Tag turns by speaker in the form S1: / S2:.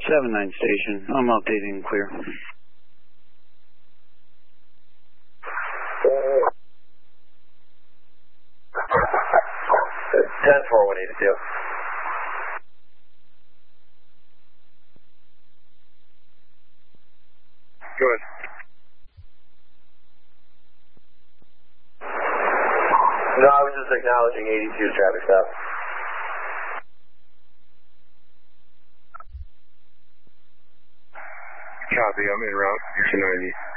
S1: 7-9 station. I'm updating and clear.
S2: 10-4-182.
S3: Go ahead.
S2: No, I was just acknowledging 82's traffic stop.
S3: Copy, I'm en route to 90.